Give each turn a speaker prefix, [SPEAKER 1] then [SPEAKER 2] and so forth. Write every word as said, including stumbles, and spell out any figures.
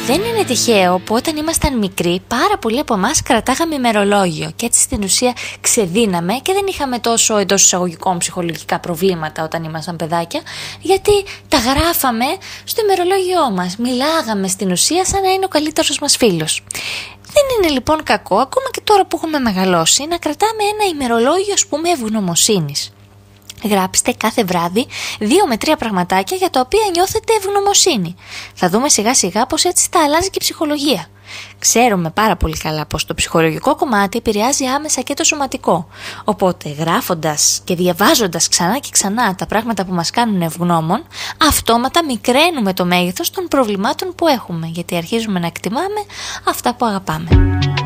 [SPEAKER 1] Δεν είναι τυχαίο που όταν ήμασταν μικροί πάρα πολλοί από εμάς κρατάγαμε ημερολόγιο και έτσι στην ουσία ξεδίναμε και δεν είχαμε τόσο εντός εισαγωγικών ψυχολογικά προβλήματα όταν ήμασταν παιδάκια, γιατί τα γράφαμε στο ημερολόγιό μας. Μιλάγαμε στην ουσία σαν να είναι ο καλύτερος μας φίλος. Δεν είναι λοιπόν κακό, ακόμα και τώρα που έχουμε μεγαλώσει, να κρατάμε ένα ημερολόγιο, ας πούμε, ευγνωμοσύνης. Γράψτε κάθε βράδυ δύο με τρία πραγματάκια για τα οποία νιώθετε ευγνωμοσύνη. Θα δούμε σιγά σιγά πως έτσι θα αλλάζει και η ψυχολογία. Ξέρουμε πάρα πολύ καλά πως το ψυχολογικό κομμάτι επηρεάζει άμεσα και το σωματικό. Οπότε γράφοντας και διαβάζοντας ξανά και ξανά τα πράγματα που μας κάνουν ευγνώμων, αυτόματα μικραίνουμε το μέγεθος των προβλημάτων που έχουμε, γιατί αρχίζουμε να εκτιμάμε αυτά που αγαπάμε.